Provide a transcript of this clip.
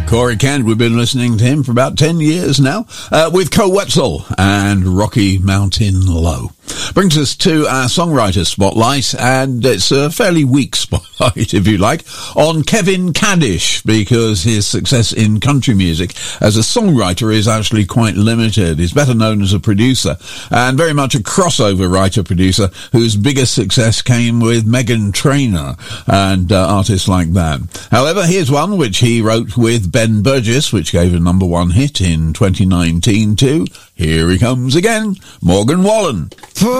Corey Kent, we've been listening to him for about 10 years now, with Koe Wetzel and Rocky Mountain Low. Brings us to our songwriter spotlight, and it's a fairly weak spotlight, if you like, on Kevin Kaddish, because his success in country music as a songwriter is actually quite limited. He's better known as a producer, and very much a crossover writer-producer whose biggest success came with Meghan Trainor and artists like that. However, here's one which he wrote with Ben Burgess, which gave a #1 hit in 2019 too. Here he comes again, Morgan Wallen.